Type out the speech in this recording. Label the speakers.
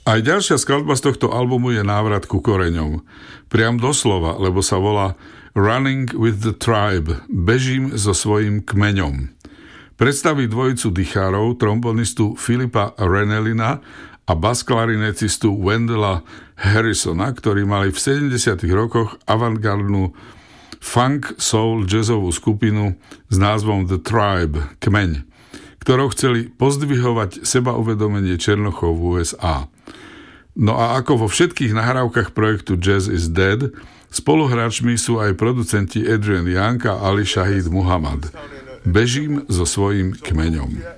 Speaker 1: Aj ďalšia skladba z tohto albumu je návrat ku koreňom. Priam doslova, lebo sa volá Running with the Tribe, bežím so svojím kmeňom. Predstaví dvojicu dychárov, trombonistu Filipa Renelina a basklarinecistu Wendella Harrisona, ktorí mali v 70. rokoch avantgardnú funk soul jazzovú skupinu s názvom The Tribe, kmeň, ktorou chceli pozdvihovať sebauvedomenie Černochov v USA. No a ako vo všetkých nahrávkach projektu Jazz is Dead, spoluhráčmi sú aj producenti Adrian Young a Ali Shahid Muhammad. Bežím so svojím kmeňom.